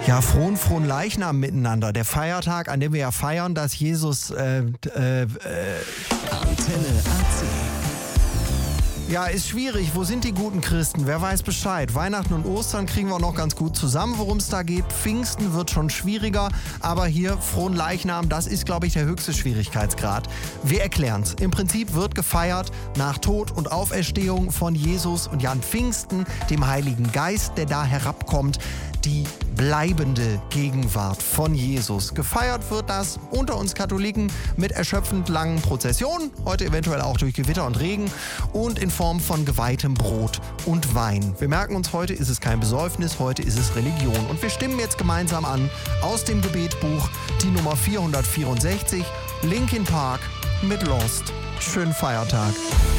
Ja, frohen Leichnam miteinander. Der Feiertag, an dem wir ja feiern, dass Jesus Antenne AC. Ja, ist schwierig. Wo sind die guten Christen? Wer weiß Bescheid? Weihnachten und Ostern kriegen wir noch ganz gut zusammen, worum es da geht. Pfingsten wird schon schwieriger, aber hier frohen Leichnam, das ist, glaube ich, der höchste Schwierigkeitsgrad. Wir erklären's. Im Prinzip wird gefeiert nach Tod und Auferstehung von Jesus und ja an Pfingsten, dem Heiligen Geist, der da herabkommt, die bleibende Gegenwart von Jesus. Gefeiert wird das unter uns Katholiken mit erschöpfend langen Prozessionen, heute eventuell auch durch Gewitter und Regen und in Form von geweihtem Brot und Wein. Wir merken uns, heute ist es kein Besäufnis, heute ist es Religion. Und wir stimmen jetzt gemeinsam an aus dem Gebetbuch die Nummer 464, Linkin Park mit Lost. Schönen Feiertag.